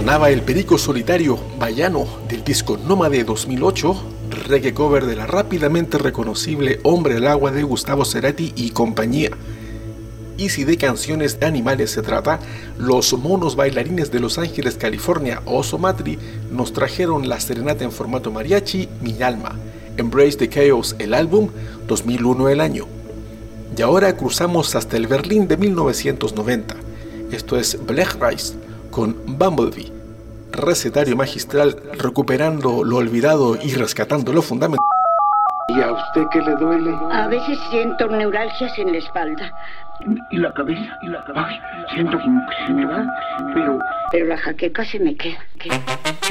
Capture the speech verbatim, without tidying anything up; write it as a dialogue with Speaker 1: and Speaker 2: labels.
Speaker 1: Sonaba el Perico Solitario Baiano del disco Nómade dos mil ocho, reggae cover de la rápidamente reconocible Hombre al Agua de Gustavo Cerati y compañía. Y si de canciones de animales se trata, los monos bailarines de Los Ángeles, California, Oso Matri, nos trajeron la serenata en formato mariachi, Mi Alma, Embrace the Chaos, el álbum, dos mil uno el año. Y ahora cruzamos hasta el Berlín de mil novecientos noventa. Esto es Blechreis con Bumblebee, recetario magistral recuperando lo olvidado y rescatando lo fundamental.
Speaker 2: ¿Y a usted qué le duele?
Speaker 3: A veces siento neuralgias en la espalda.
Speaker 2: ¿Y la cabeza? ¿Y la cabeza? Ay, siento como que se me va, pero...
Speaker 3: Pero la jaqueca se me queda. ¿Qué?